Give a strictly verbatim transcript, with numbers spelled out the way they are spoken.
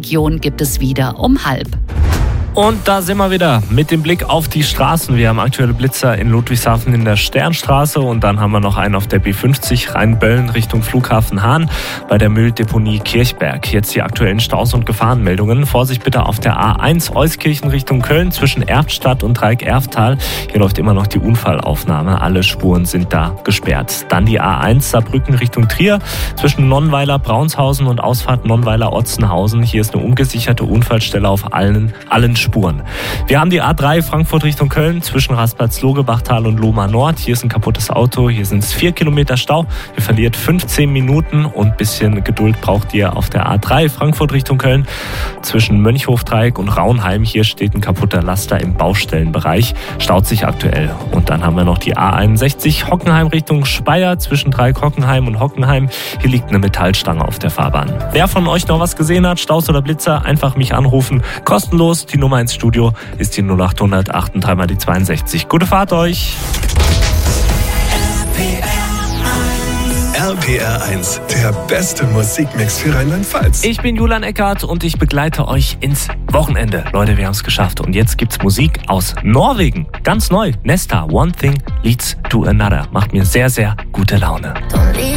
Region gibt es wieder um halb. Und da sind wir wieder mit dem Blick auf die Straßen. Wir haben aktuelle Blitzer in Ludwigshafen in der Sternstraße und dann haben wir noch einen auf der B fünfzig Rheinböllen Richtung Flughafen Hahn bei der Mülldeponie Kirchberg. Jetzt die aktuellen Staus- und Gefahrenmeldungen. Vorsicht bitte auf der A eins Euskirchen Richtung Köln zwischen Erftstadt und Dreieck-Erftal. Hier läuft immer noch die Unfallaufnahme. Alle Spuren sind da gesperrt. Dann die A eins Saarbrücken Richtung Trier zwischen Nonnweiler Braunshausen und Ausfahrt Nonnweiler Otzenhausen. Hier ist eine ungesicherte Unfallstelle auf allen, allen Spuren. Wir haben die A drei Frankfurt Richtung Köln zwischen Rasplatz-Logebachtal und Lohmar Nord. Hier ist ein kaputtes Auto, hier sind es vier Kilometer Stau. Ihr verliert fünfzehn Minuten und ein bisschen Geduld braucht ihr auf der A drei Frankfurt Richtung Köln zwischen Mönchhofdreieck und Raunheim. Hier steht ein kaputter Laster im Baustellenbereich, staut sich aktuell. Und dann haben wir noch die A einundsechzig Hockenheim Richtung Speyer zwischen Dreieck-Hockenheim und Hockenheim. Hier liegt eine Metallstange auf der Fahrbahn. Wer von euch noch was gesehen hat, Staus oder Blitzer, einfach mich anrufen. Kostenlos, die Nummer ins Studio ist die null acht hundert acht drei mal die zweiundsechzig. Gute Fahrt euch! R P R eins, der beste Musikmix für Rheinland-Pfalz. Ich bin Julian Eckert und ich begleite euch ins Wochenende. Leute, wir haben es geschafft. Und jetzt gibt's Musik aus Norwegen. Ganz neu. Nesta, One Thing Leads to Another. Macht mir sehr, sehr gute Laune.